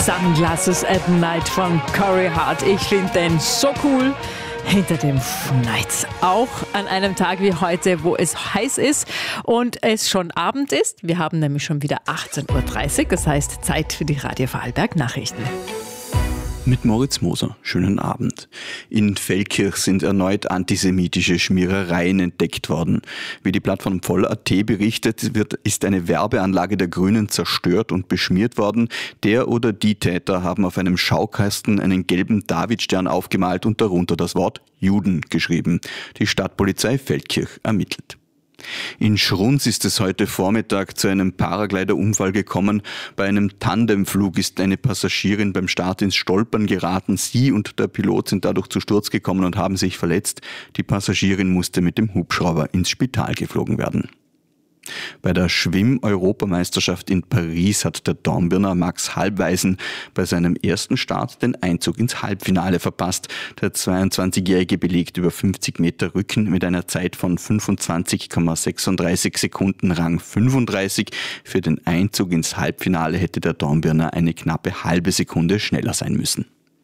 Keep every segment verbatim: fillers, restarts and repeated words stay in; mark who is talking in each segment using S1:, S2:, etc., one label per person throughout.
S1: Sunglasses at Night von Corey Hart. Ich finde den so cool. Hinter dem schneit's auch an einem Tag wie heute, wo es heiß ist und es schon Abend ist. Wir haben nämlich schon wieder achtzehn Uhr dreißig, das heißt Zeit für die Radio Vorarlberg Nachrichten.
S2: Mit Moritz Moser. Schönen Abend. In Feldkirch sind erneut antisemitische Schmierereien entdeckt worden. Wie die Plattform voll punkt at berichtet wird, ist eine Werbeanlage der Grünen zerstört und beschmiert worden. Der oder die Täter haben auf einem Schaukasten einen gelben Davidstern aufgemalt und darunter das Wort Juden geschrieben. Die Stadtpolizei Feldkirch ermittelt. In Schruns ist es heute Vormittag zu einem Paraglider-Unfall gekommen. Bei einem Tandemflug ist eine Passagierin beim Start ins Stolpern geraten. Sie und der Pilot sind dadurch zu Sturz gekommen und haben sich verletzt. Die Passagierin musste mit dem Hubschrauber ins Spital geflogen werden. Bei der Schwimm-Europameisterschaft in Paris hat der Dornbirner Max Halbweisen bei seinem ersten Start den Einzug ins Halbfinale verpasst. Der zweiundzwanzigjährige belegt über fünfzig Meter Rücken mit einer Zeit von fünfundzwanzig Komma sechsunddreißig Sekunden Rang fünfunddreißig. Für den Einzug ins Halbfinale hätte der Dornbirner eine knappe halbe Sekunde schneller sein müssen.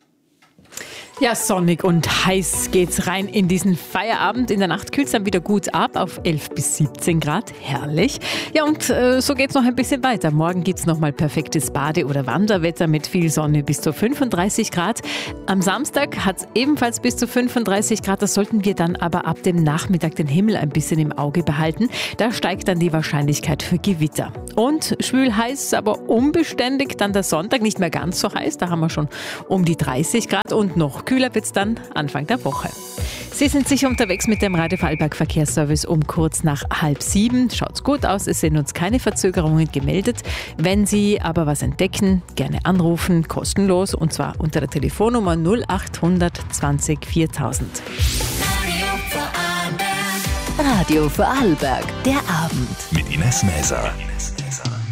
S1: Ja, sonnig und heiß geht's rein in diesen Feierabend. In der Nacht kühlt's dann wieder gut ab auf elf bis siebzehn Grad. Herrlich. Ja, und äh, so geht's noch ein bisschen weiter. Morgen gibt's nochmal perfektes Bade- oder Wanderwetter mit viel Sonne bis zu fünfunddreißig Grad. Am Samstag hat's ebenfalls bis zu fünfunddreißig Grad. Das sollten wir dann aber ab dem Nachmittag den Himmel ein bisschen im Auge behalten. Da steigt dann die Wahrscheinlichkeit für Gewitter. Und schwül heiß, aber unbeständig. Dann der Sonntag nicht mehr ganz so heiß. Da haben wir schon um die dreißig Grad und noch kühler wird's dann Anfang der Woche. Sie sind sicher unterwegs mit dem Radio Vorarlberg Verkehrsservice um kurz nach halb sieben. Schaut's gut aus, es sind uns keine Verzögerungen gemeldet. Wenn Sie aber was entdecken, gerne anrufen, kostenlos, und zwar unter der Telefonnummer null acht hundert zwanzig viertausend.
S3: Radio Vorarlberg, der Abend.
S4: Mit Ines Mäser.